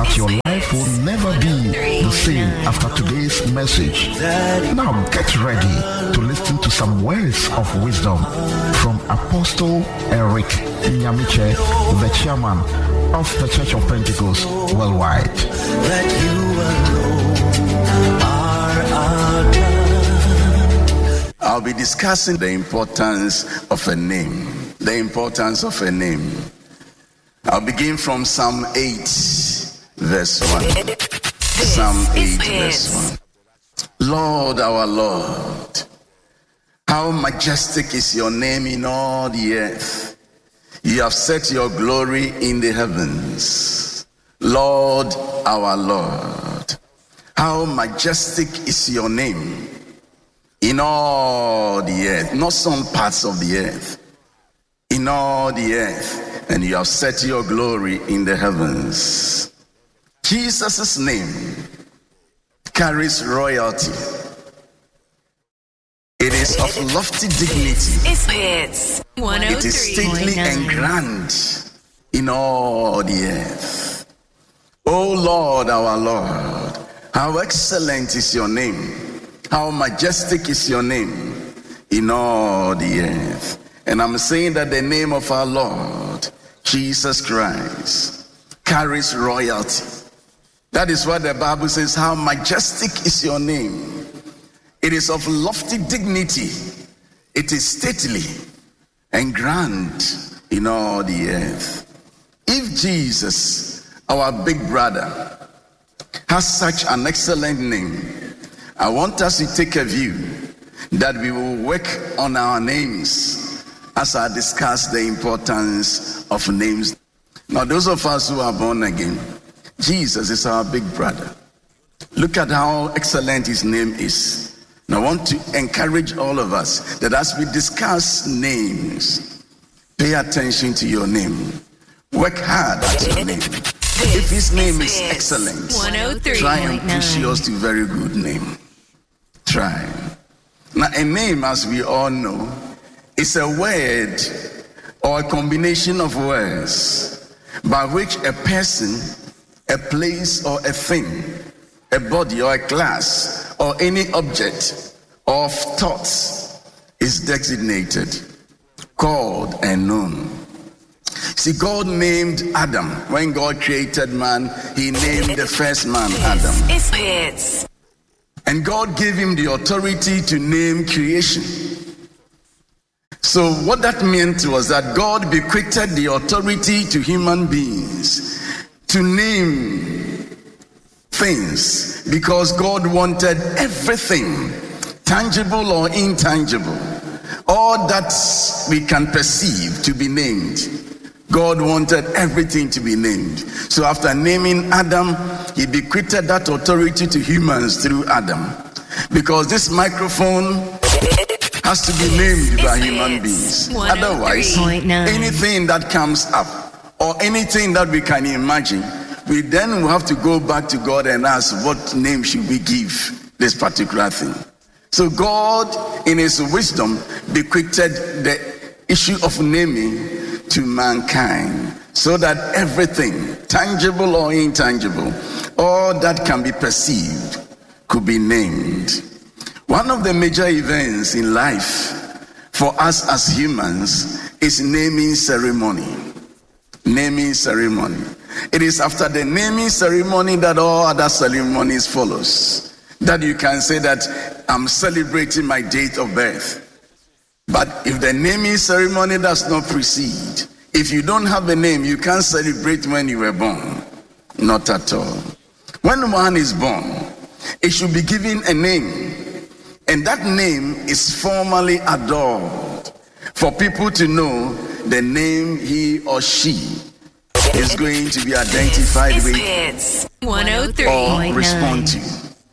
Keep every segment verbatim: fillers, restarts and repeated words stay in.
that your life will never be the same after today's message. Now get ready to listen to some words of wisdom from Apostle Eric Nyamiche, the chairman of the Church of Pentecost Worldwide. That you alone are our God. I'll be discussing the importance of a name. The importance of a name. I'll begin from Psalm eight, verse one. Psalm eight, verse one. Lord, our Lord, how majestic is your name in all the earth. You have set your glory in the heavens. Lord, our Lord, how majestic is your name in all the earth. Not some parts of the earth. In all the earth. And you have set your glory in the heavens. Jesus' name carries royalty. It is of lofty dignity. It's Hits one oh three. It is stately and grand in all the earth. O Lord, our Lord, how excellent is your name. How majestic is your name in all the earth. And I'm saying that the name of our Lord, Jesus Christ, carries royalty. That is what the Bible says, how majestic is your name. It is of lofty dignity. It is stately and grand in all the earth. If Jesus, our big brother, has such an excellent name, I want us to take a view that we will work on our names as I discuss the importance of names. Now, those of us who are born again, Jesus is our big brother. Look at how excellent his name is. Now, I want to encourage all of us that as we discuss names, pay attention to your name. Work hard at your name. If his name is excellent, try and push yours to a very good name. Try. Now, a name, as we all know, is a word or a combination of words by which a person, a place or a thing, a body or a class or any object of thoughts is designated, called and known. See, God named Adam. When God created man, he named the first man Adam. It's Hits. And God gave him the authority to name creation. So what that meant was that God bequeathed the authority to human beings to name things, because God wanted everything, tangible or intangible, all that we can perceive, to be named. God wanted everything to be named. So after naming Adam, he bequeathed that authority to humans through Adam. Because this microphone has to be named by human beings. Otherwise, anything that comes up or anything that we can imagine, we then will have to go back to God and ask, what name should we give this particular thing? So God, in his wisdom, bequeathed the issue of naming to mankind, so that everything, tangible or intangible, all that can be perceived, could be named. One of the major events in life for us as humans is naming ceremony. Naming ceremony. It is after the naming ceremony that all other ceremonies follows. That you can say that I'm celebrating my date of birth. But if the naming ceremony does not precede, if you don't have a name, you can't celebrate when you were born. Not at all. When one is born, it should be given a name. And that name is formally adored for people to know the name he or she is going to be identified with or respond to.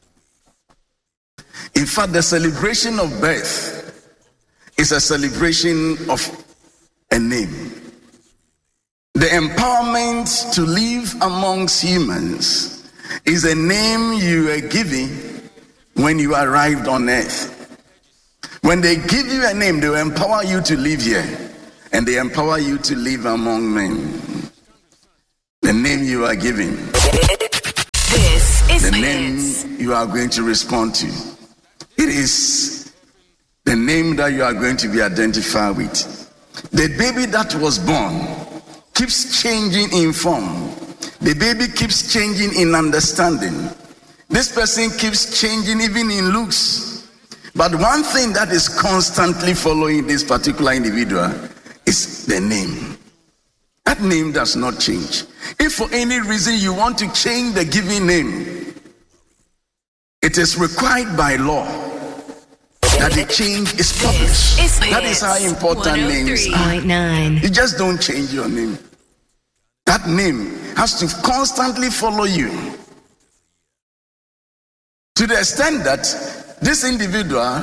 In fact, the celebration of birth is a celebration of a name. The empowerment to live amongst humans is a name you are given when you arrived on earth. When they give you a name, they will empower you to live here, and they empower you to live among men. the name you are giving, This is the Hits. name you are going to respond to. It is the name that you are going to be identified with. The baby that was born keeps changing in form. The baby keeps changing in understanding. This person keeps changing even in looks. But one thing that is constantly following this particular individual is the name. That name does not change. If for any reason you want to change the given name, it is required by law that the change is published. That is how important names are. You just don't change your name. That name has to constantly follow you. To the extent that this individual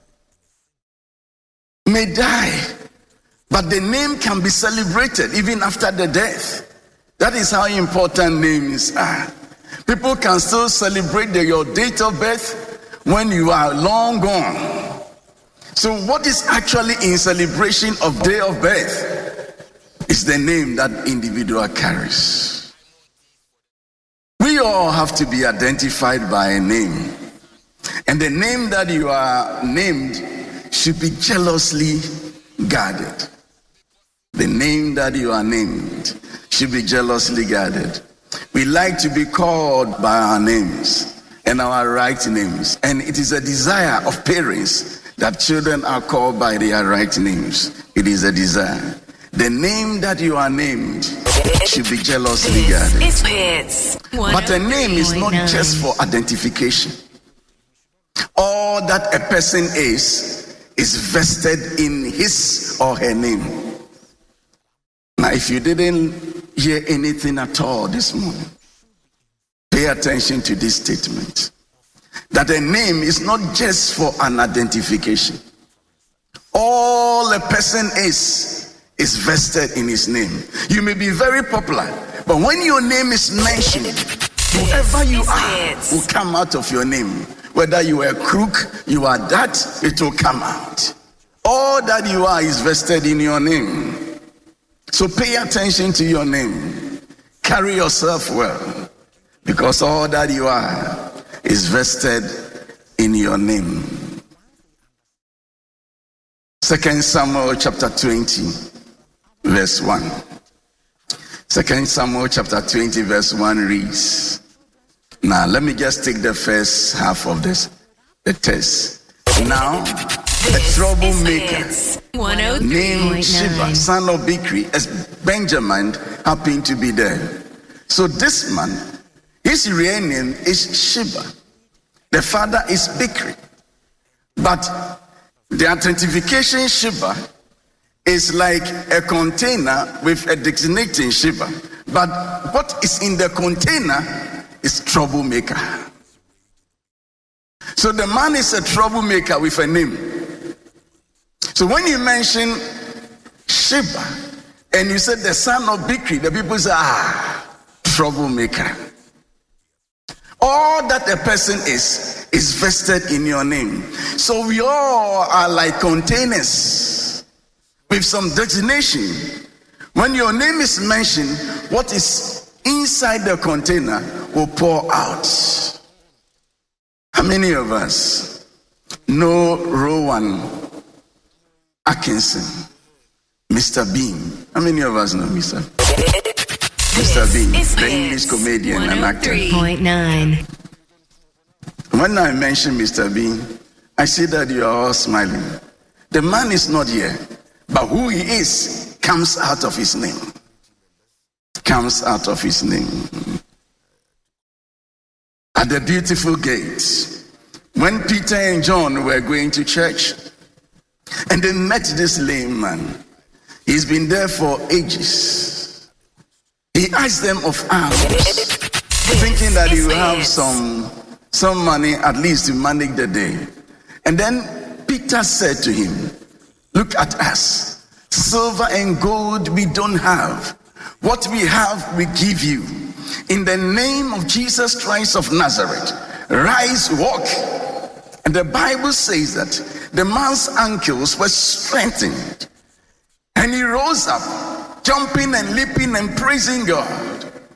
may die, but the name can be celebrated even after the death. That is how important names are. People can still celebrate the, your date of birth when you are long gone. So what is actually in celebration of day of birth is the name that individual carries. We all have to be identified by a name. And the name that you are named should be jealously guarded. The name that you are named should be jealously guarded. We like to be called by our names and our right names. And it is a desire of parents that children are called by their right names. It is a desire. The name that you are named should be jealously guarded. It's Hits. But a name is not just for identification. All that a person is, is vested in his or her name. Now, if you didn't hear anything at all this morning, pay attention to this statement. That a name is not just for an identification. All a person is, is vested in his name. You may be very popular, but when your name is mentioned, whoever you are will come out of your name. Whether you are a crook, you are that, it will come out. All that you are is vested in your name. So pay attention to your name. Carry yourself well, because all that you are is vested in your name. Second Samuel chapter twenty, verse one. Second Samuel chapter twenty, verse one reads. Now, let me just take the first half of this, the text. Now, a troublemaker named Sheba, son of Bichri, as Benjamin, happened to be there. So this man, his real name is Sheba. The father is Bichri. But the identification Sheba is like a container with a designating Sheba. But what is in the container is troublemaker. So the man is a troublemaker with a name. So when you mention Sheba and you said the son of Bichri, the people say, ah, troublemaker. All that a person is, is vested in your name. So we all are like containers with some designation. When your name is mentioned, what is inside the container will pour out. How many of us know Rowan Atkinson, Mister Bean? How many of us know Mister Mister Bean, the English comedian and actor? Point nine. When I mention Mister Bean, I see that you are all smiling. The man is not here, but who he is comes out of his name. Comes out of his name. At the beautiful gate, when Peter and John were going to church, and they met this lame man, he's been there for ages. He asked them of alms, thinking that he will have some, some money at least to manage the day. And then Peter said to him, look at us. Silver and gold we don't have. What we have, we give you. In the name of Jesus Christ of Nazareth, rise, walk. And the Bible says that the man's ankles were strengthened. And he rose up, jumping and leaping and praising God.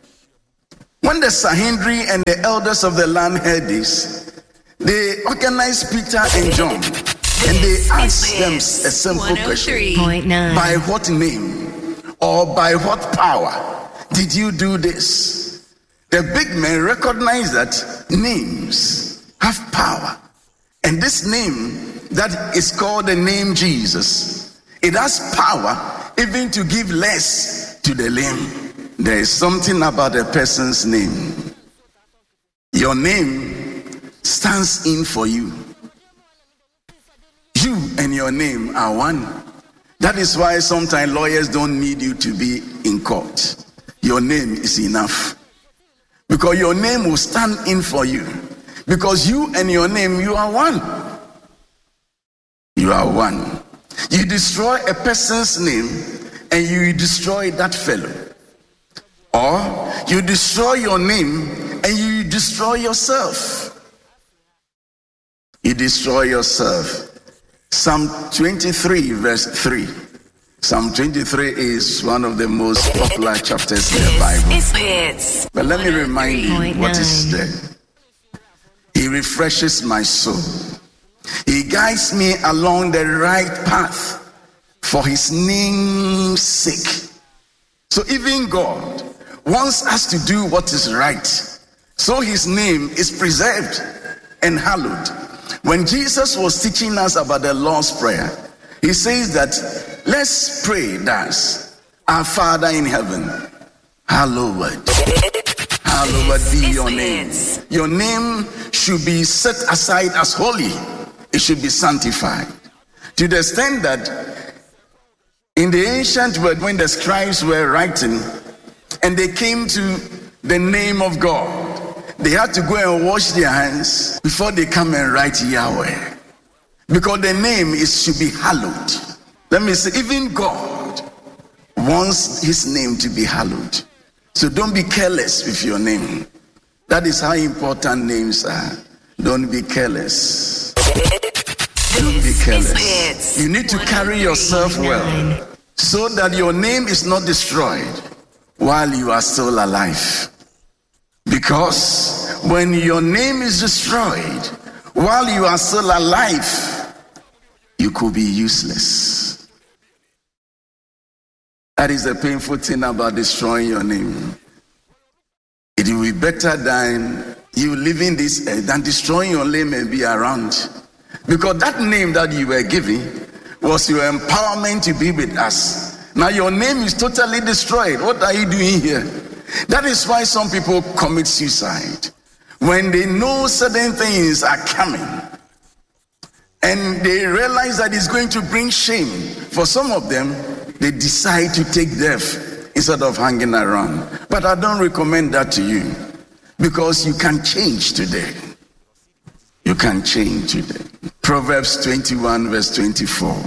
When the Sanhedrin and the elders of the land heard this, they organized Peter and John, and they asked them a simple question. By what name or by what power did you do this? The big men recognized that names have power. And this name that is called the name Jesus, it has power even to give less to the lame. There is something about a person's name. Your name stands in for you. You and your name are one. That is why sometimes lawyers don't need you to be in court. Your name is enough. Because your name will stand in for you. Because you and your name, you are one. You are one. You destroy a person's name and you destroy that fellow. Or you destroy your name and you destroy yourself. You destroy yourself. Psalm twenty-three verse three. Psalm twenty-three is one of the most popular chapters in the Bible. But let me remind you what is there. He refreshes my soul. He guides me along the right path for his name's sake. So even God wants us to do what is right, so his name is preserved and hallowed. When Jesus was teaching us about the Lord's Prayer, he says that let's pray thus: Our Father in heaven, hallowed, hallowed be your name. Your name should be set aside as holy. It should be sanctified. To the extent that in the ancient world, when the scribes were writing and they came to the name of God, they had to go and wash their hands before they come and write Yahweh. Because the name is should be hallowed. Let me say, even God wants his name to be hallowed. So don't be careless with your name. That is how important names are. Don't be careless. Don't be careless. You need to carry yourself well so that your name is not destroyed while you are still alive. Because when your name is destroyed while you are still alive, you could be useless. That is the painful thing about destroying your name. It will be better than you living this earth than destroying your name and be around. Because that name that you were given was your empowerment to be with us. Now your name is totally destroyed. What are you doing here? That is why some people commit suicide. When they know certain things are coming and they realize that it's going to bring shame, for some of them, they decide to take death instead of hanging around. But I don't recommend that to you, because you can change today. You can change today. Proverbs twenty-one verse twenty-four.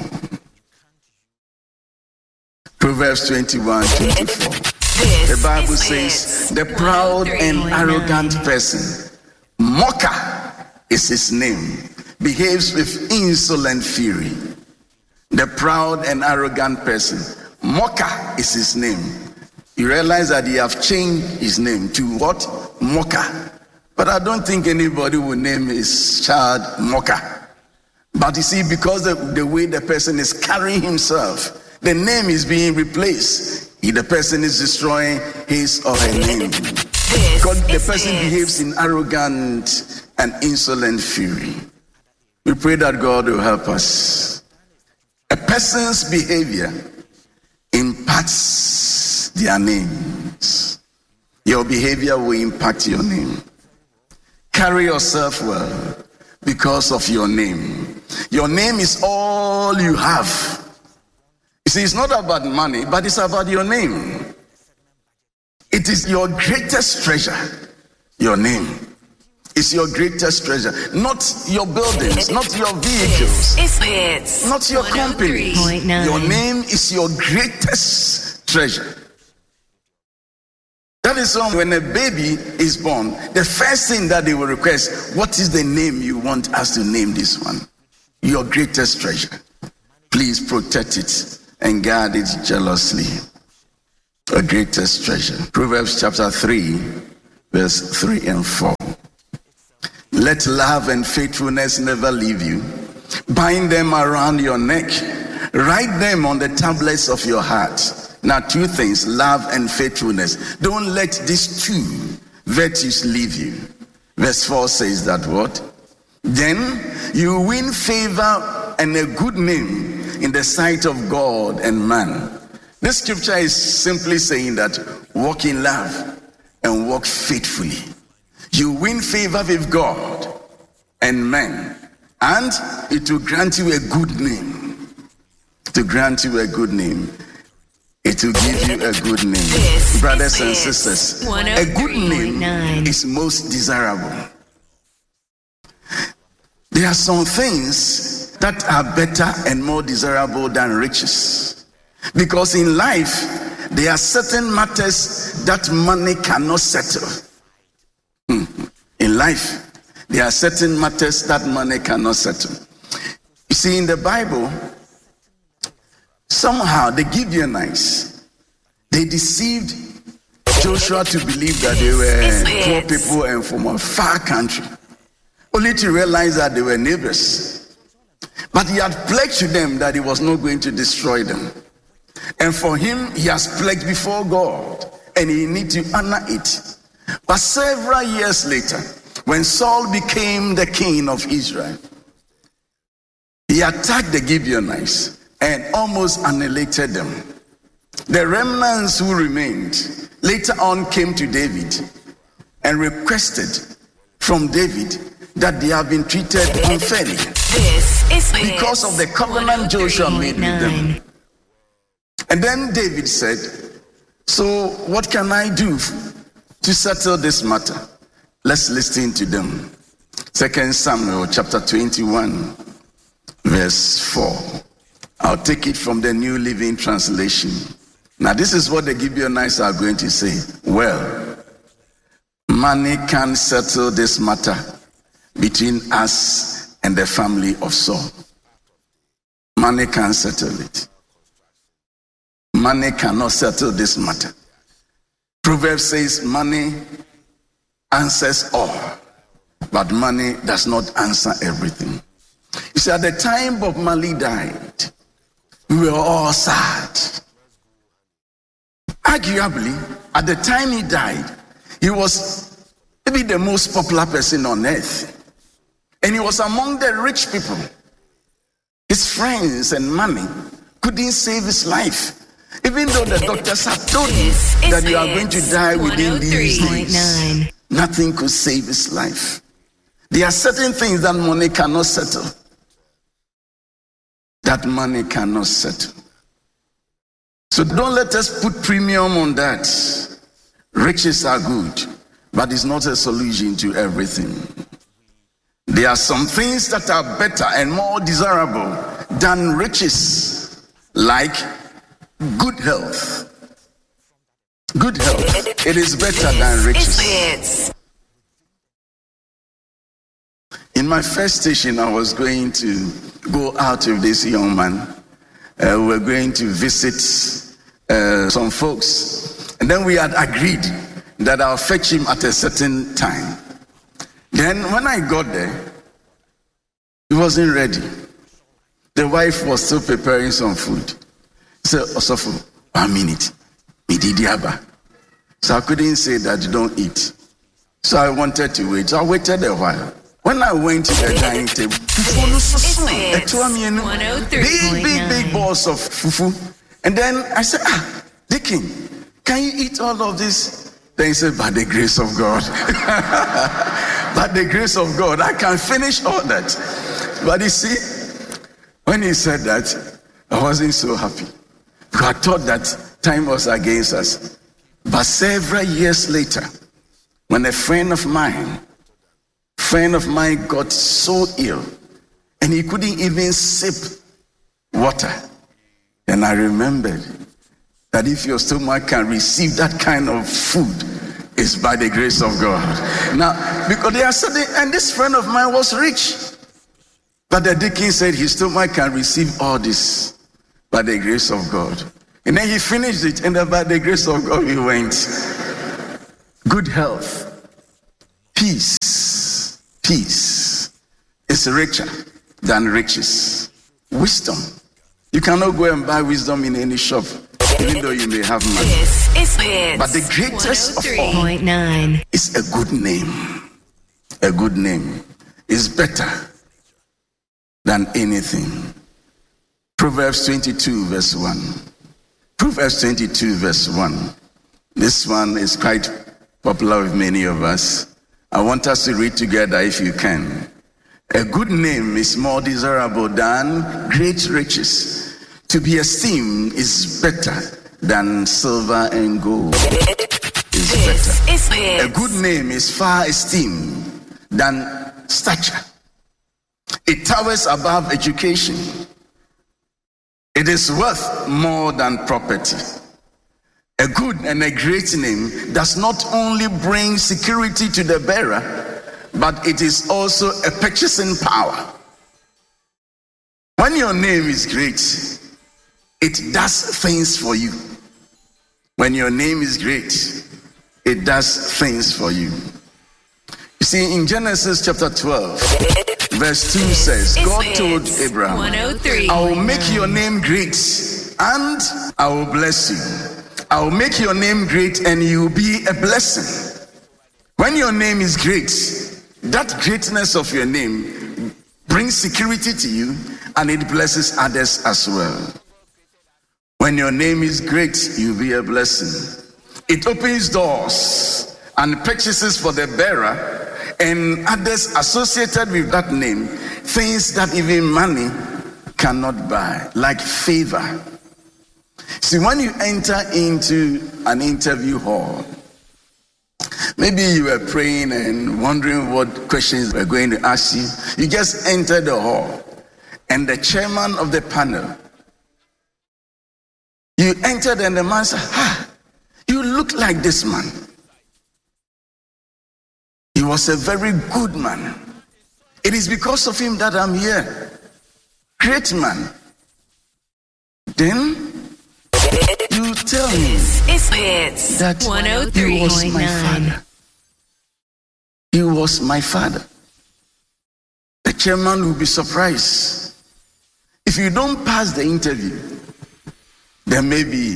Proverbs twenty-one twenty-four. The Bible says, the proud and arrogant person, mocker is his name, behaves with insolent fury. The proud and arrogant person, mocker is his name. You realize that he have changed his name to what? Mocker. But I don't think anybody will name his child Mocker. But you see, because of the way the person is carrying himself, the name is being replaced. He, the person is destroying his or her name. Because the person behaves in arrogant and insolent fury. We pray that God will help us. A person's behavior impacts their names. Your behavior will impact your name. Carry yourself well because of your name. Your name is all you have. You see, it's not about money, but it's about your name. It is your greatest treasure. Your name is your greatest treasure. Not your buildings, not your vehicles, not your company. Your name is your greatest treasure. That is why when a baby is born, the first thing that they will request, what is the name you want us to name this one? Your greatest treasure. Please protect it and guard it jealously. Your greatest treasure. Proverbs chapter three, verse three and four. Let love and faithfulness never leave you. Bind them around your neck. Write them on the tablets of your heart. Now, two things, love and faithfulness. Don't let these two virtues leave you. Verse four says that what? Then you win favor and a good name in the sight of God and man. This scripture is simply saying that walk in love and walk faithfully. You win favor with God and men, and it will grant you a good name. To grant you a good name. It will give you a good name. This Brothers and sisters, a good name is most desirable. There are some things that are better and more desirable than riches. Because in life, there are certain matters that money cannot settle. In life, there are certain matters that money cannot settle. You see, in the Bible, somehow the Gibeonites, they deceived Joshua to believe that they were poor people and from a far country, only to realize that they were neighbors. But he had pledged to them that he was not going to destroy them. And for him, he has pledged before God, and he needs to honor it. But several years later, when Saul became the king of Israel, he attacked the Gibeonites and almost annihilated them. The remnants who remained later on came to David and requested from David that they have been treated unfairly This is because of the covenant Joshua made with them. And then David said, so what can I do to settle this matter? Let's listen to them. Second Samuel chapter twenty-one, verse four. I'll take it from the New Living Translation. Now this is what the Gibeonites are going to say. Well, money can settle this matter between us and the family of Saul. Money can settle it. Money cannot settle this matter. Proverbs says money answers all, but money does not answer everything. You see, at the time Bob Marley died, we were all sad. Arguably, at the time he died, he was maybe the most popular person on earth. And he was among the rich people. His friends and money couldn't save his life. Even though the doctors have told him that you are going to die within these days, nothing could save his life. There are certain things that money cannot settle. That money cannot settle. So don't let us put premium on that. Riches are good, but it's not a solution to everything. There are some things that are better and more desirable than riches, like good health. Good health. It is better than riches. In my first station, I was going to go out with this young man. Uh, we were going to visit uh, some folks. And then we had agreed that I'll fetch him at a certain time. Then when I got there, he wasn't ready. The wife was still preparing some food. He said, Osofo, one minute. So I couldn't say that you don't eat. So I wanted to wait. So I waited a while. When I went to the dining table, big, big, big balls of fufu. And then I said, ah, Dickin, can you eat all of this? Then he said, by the grace of God. By the grace of God, I can finish all that. But you see, when he said that, I wasn't so happy. Because I thought that time was against us. But several years later, when a friend of mine, friend of mine got so ill, and he couldn't even sip water, then I remembered that if your stomach can receive that kind of food, it's by the grace of God. Now, because they are certain, and this friend of mine was rich, but the deacon said his stomach can receive all this by the grace of God. And then he finished it, and then by the grace of God we went. Good health Peace, peace is richer than riches. Wisdom. You cannot go and buy wisdom in any shop, even though you may have money. This is Hits But the greatest of all one oh three point nine is a good name. A good name is better than anything. Proverbs twenty-two verse one. Proverbs twenty-two verse one. This one is quite popular with many of us. I want us to read together if you can. A good name is more desirable than great riches. To be esteemed is better than silver and gold. Is This better. is A Hits good name is far esteemed than stature. It towers above education. It is worth more than property. A good and a great name does not only bring security to the bearer, but it is also a purchasing power. When your name is great, it does things for you. When your name is great, it does things for you. You see, in Genesis chapter twelve, verse two says, is God Hits told Abraham, one oh three I will make your name great and I will bless you. I will make your name great and you will be a blessing. When your name is great, that greatness of your name brings security to you and it blesses others as well. When your name is great, you'll be a blessing. It opens doors and purchases for the bearer and others associated with that name, things that even money cannot buy, like favor. See, when you enter into an interview hall, maybe you were praying and wondering what questions we're going to ask you. You just enter the hall and the chairman of the panel, you entered and the man said, ah, you look like this man. He was a very good man. It is because of him that I'm here. Great man. Then you tell me is Hits that one oh he three was point my nine father. He was my father. The chairman will be surprised. If you don't pass the interview, there may be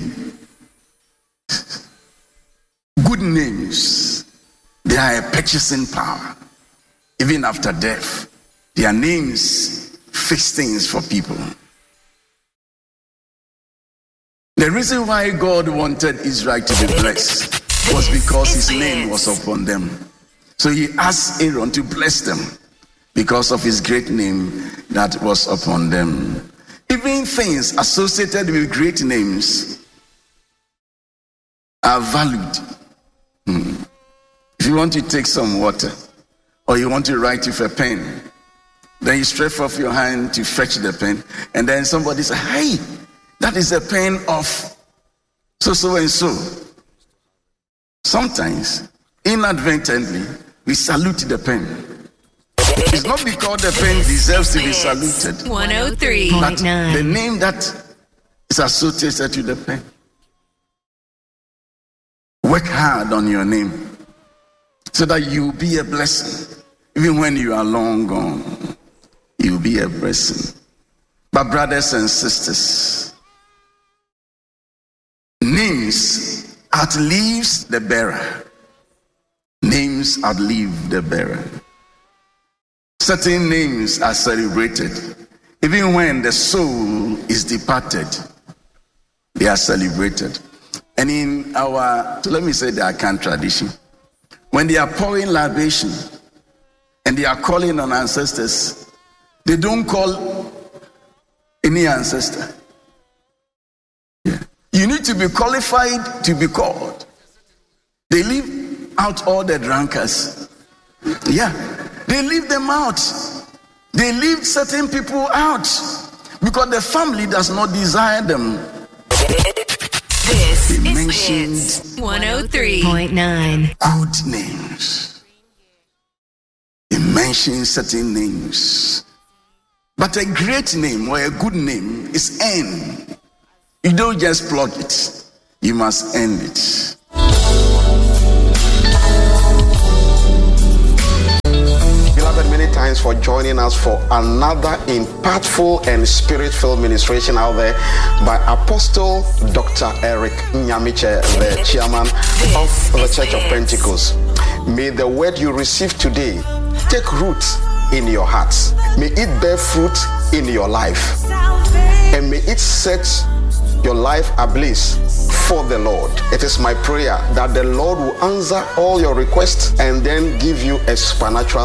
good names. They are a purchasing power. Even after death, their names fix things for people. The reason why God wanted Israel to be blessed was because his name was upon them. So he asked Aaron to bless them because of his great name that was upon them. Even things associated with great names are valued. Hmm. If you want to take some water or you want to write with a pen, then you stretch off your hand to fetch the pen, and then somebody says, hey, that is a pen of so, so, and so. Sometimes, inadvertently, we salute the pen. It's not because the pen deserves to be saluted, one oh three but point nine the name that is associated to the pen. Work hard on your name so that you'll be a blessing. Even when you are long gone, you'll be a blessing. But brothers and sisters, names outlives the bearer. Names outlive the bearer. Certain names are celebrated. Even when the soul is departed, they are celebrated. And in our, so let me say the Akan tradition, when they are pouring libation and they are calling on ancestors, they don't call any ancestor. Yeah. You need to be qualified to be called. They leave out all the drunkards. Yeah. They leave them out. They leave certain people out because the family does not desire them. This They is mentioned Hits one oh three point nine good names. They mention certain names. But a great name or a good name is earned. You don't just plug it. You must earn it. Thanks for joining us for another impactful and spirit-filled ministration out there by Apostle Doctor Eric Nyamiche, the chairman of the Church of Pentecost. May the word you receive today take root in your hearts. May it bear fruit in your life. And may it set your life ablaze for the Lord. It is my prayer that the Lord will answer all your requests and then give you a supernatural